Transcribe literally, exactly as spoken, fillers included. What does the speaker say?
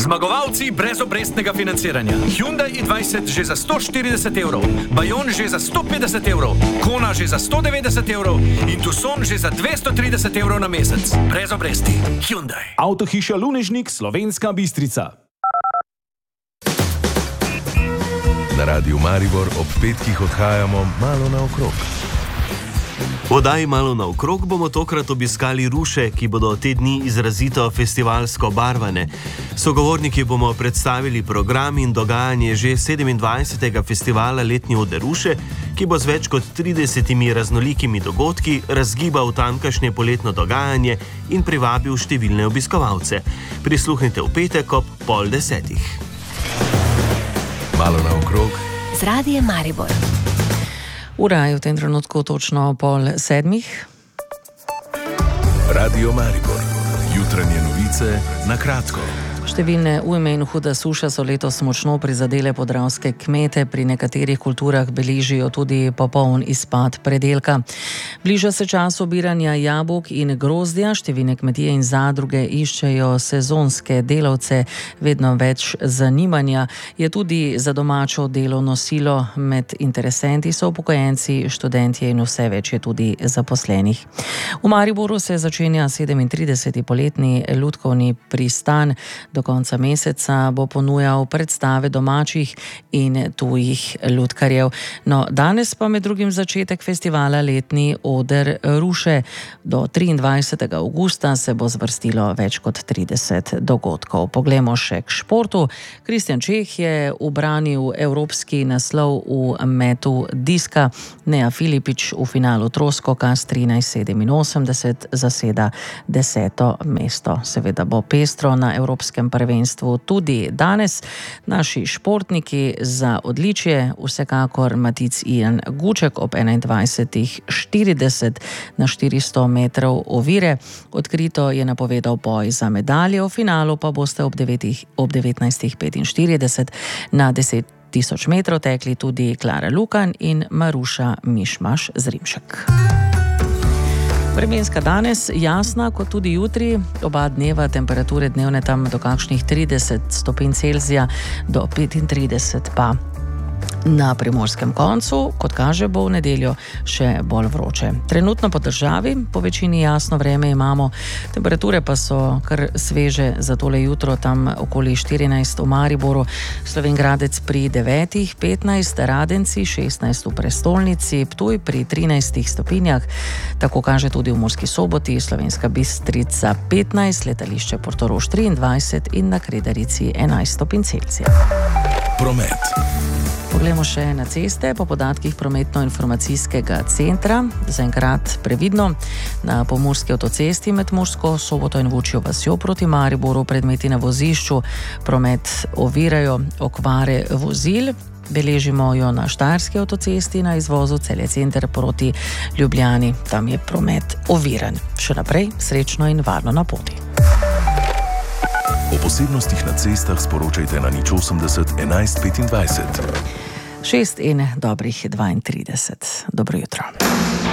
Zmagovalci brezobrestnega financiranja. Hyundai i dvajset že za sto štirideset evrov, Bayon že za sto petdeset evrov, Kona že za sto devetdeset evrov in Tucson že za dvesto trideset evrov na mesec. Brez obresti. Hyundai. Avtohiša Lunežnik, Slovenska Bistrica. Na Radiu Maribor ob petkih odhajamo malo naokrog. V oddaji Malo naokrog bomo tokrat obiskali Ruše, ki bodo te dni izrazito festivalsko barvane. Sogovorniki bomo predstavili program in dogajanje že sedemindvajsetega festivala Letni ode Ruše, ki bo z več kot tridesetimi raznolikimi dogodki razgibal tamkajšnje poletno dogajanje in privabil številne obiskovalce. Prisluhnite v petek ob pol desetih. Malo naokrog z Radiem Maribor. Ura je v tem trenutku točno pol sedmih. Radio Maribor. Jutranje novice na kratko. Številne ujme in huda suša so letos močno prizadele podravske kmete, pri nekaterih kulturah beležijo tudi popoln izpad predelka. Bliža se čas obiranja jabolk in grozdja, številne kmetije in zadruge iščejo sezonske delavce, vedno več zanimanja je tudi za domačo delovno silo, med interesenti so upokojenci, študentje in vse več je tudi zaposlenih. V Mariboru se začenja sedemintrideseti poletni lutkovni pristan. Do konca meseca bo ponujal predstave domačih in tujih lutkarjev. No, danes pa med drugim začetek festivala Letni oder Ruše. Do triindvajsetega avgusta se bo zvrstilo več kot trideset dogodkov. Poglejmo še k športu. Kristjan Čeh je ubranil evropski naslov v metu diska. Nea Filipič v finalu troskoka s trinajst sedeminosemdeset zaseda deseto mesto. Seveda bo pestro na evropskem prvenstvu tudi danes. Naši športniki za odličje, vsekakor Matic Ian Guček ob enaindvajsetih štirideset na štiristo metrov ovire. Odkrito je napovedal boj za medalje, v finalu pa boste ob, ob devetnajstih petinštirideset na deset tisoč metrov tekli tudi Klara Lukan in Maruša Mišmaš Zrimšek. Vremenska danes jasna kot tudi jutri, oba dneva temperature dnevne tam do kakšnih trideset stopinj Celzija do petintrideset pa na primorskem koncu, kot kaže, bo v nedeljo še bolj vroče. Trenutno po državi po večini jasno vreme imamo, temperature pa so kar sveže za tole jutro, tam okoli štirinajst v Mariboru, Slovenj Gradec pri devetih, petnajst, Radenci šestnajst v prestolnici, Ptuj pri trinajstih stopinjah, tako kaže tudi v Murski Soboti, Slovenska Bistrica petnajst, letališče Portorož triindvajset in na Kredarici enajst stopinj Celzija. Promet. Poglejmo še na ceste. Po podatkih prometno-informacijskega centra, zaenkrat previdno, na pomurski avtocesti med Mursko Soboto in Vučjo vasjo proti Mariboru predmeti na vozišču promet ovirajo okvare vozil. Beležimo jo na Štajerski avtocesti na izvozu Celje center proti Ljubljani. Tam je promet oviran. Še naprej srečno in varno na poti. O posebnostih na cestah sporočajte na nič osemdeset enajst petindvajset. Šest in dobrih dvaintrideset. Dobro jutro.